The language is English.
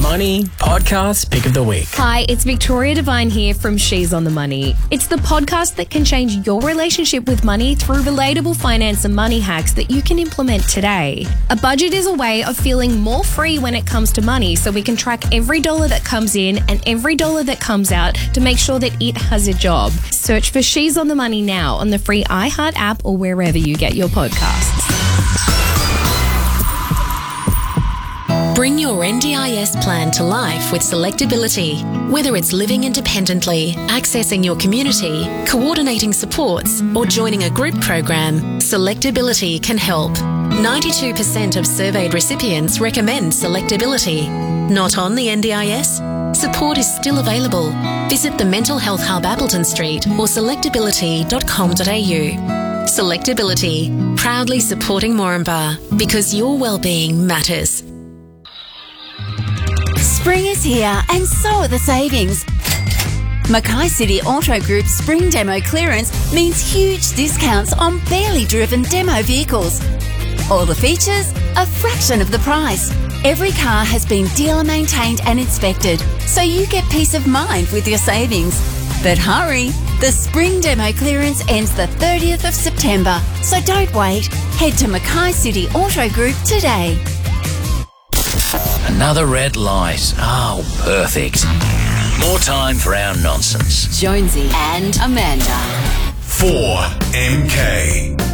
Money Podcast Pick of the Week. Hi, it's Victoria Devine here from She's on the Money. It's the podcast that can change your relationship with money through relatable finance and money hacks that you can implement today. A budget is a way of feeling more free when it comes to money, so we can track every dollar that comes in and every dollar that comes out to make sure that it has a job. Search for She's on the Money now on the free iHeart app or wherever you get your podcasts. Bring your NDIS plan to life with Selectability. Whether it's living independently, accessing your community, coordinating supports, or joining a group program, Selectability can help. 92% of surveyed recipients recommend Selectability. Not on the NDIS? Support is still available. Visit the Mental Health Hub Appleton Street or selectability.com.au. Selectability, proudly supporting Moranbah because your well-being matters. Spring is here and so are the savings. Mackay City Auto Group's spring demo clearance means huge discounts on barely driven demo vehicles. All the features, a fraction of the price. Every car has been dealer maintained and inspected, so you get peace of mind with your savings. But hurry, the spring demo clearance ends the 30th of September, so don't wait. Head to Mackay City Auto Group today. Another red light. Oh, perfect. More time for our nonsense. Jonesy and Amanda. 4MK.